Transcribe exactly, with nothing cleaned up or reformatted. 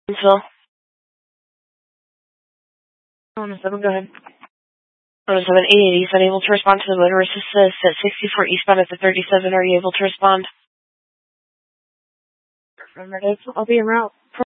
Phil. Oh, no, seven, go ahead. Oh, no, seven, eight eighty is unable to respond to the motorist assist at sixty-four eastbound at the thirty-seven. Are you able to respond? Affirmative. I'll be en route.